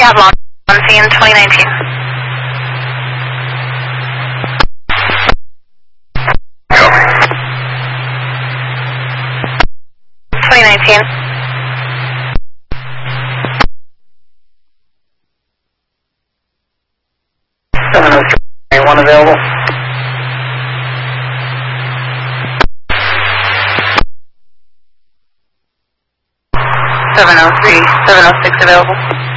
have launch on scene 2019. Copy. 2019. 703, one available. 703, 706 available.